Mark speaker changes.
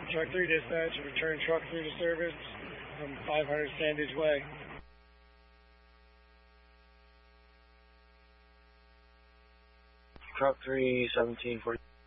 Speaker 1: Truck 3 dispatch, return truck 3 to service from 500 Sandage Way.
Speaker 2: Truck 3, 1740.